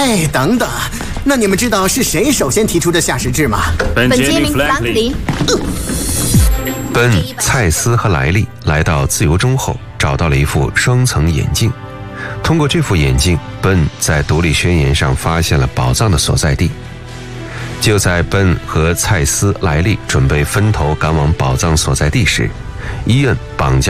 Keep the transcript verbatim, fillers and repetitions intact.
哎，等等，那你们知道是谁首先提出的夏时制吗？ 本杰明·弗兰克林。 本、蔡斯和莱利来到自由钟后，找到了一副双层眼镜。通过这副眼镜，本在独立宣言上发现了宝藏的所在地。就在本和蔡斯、莱利准备分头赶往宝藏所在地时，伊恩绑架